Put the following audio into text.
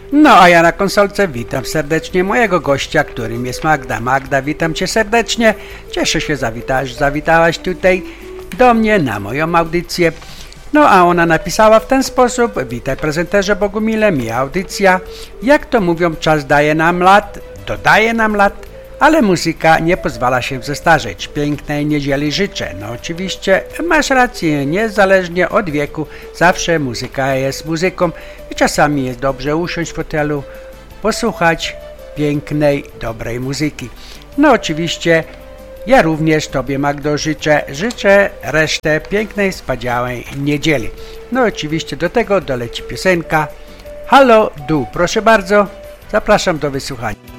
No a ja na konsolce witam serdecznie mojego gościa, którym jest Magda. Magda, witam Cię serdecznie. Cieszę się, zawitałaś tutaj do mnie na moją audycję. No a ona napisała w ten sposób: witaj prezenterze Bogumile, mija audycja. Jak to mówią, czas daje nam lat, dodaje nam lat, ale muzyka nie pozwala się zestarzeć. Pięknej niedzieli życzę. No oczywiście masz rację, niezależnie od wieku, zawsze muzyka jest muzyką i czasami jest dobrze usiąść w fotelu, posłuchać pięknej, dobrej muzyki. No oczywiście ja również Tobie, Magdo, życzę resztę pięknej, wspaniałej niedzieli. No oczywiście do tego doleci piosenka Halo Du. Proszę bardzo, zapraszam do wysłuchania.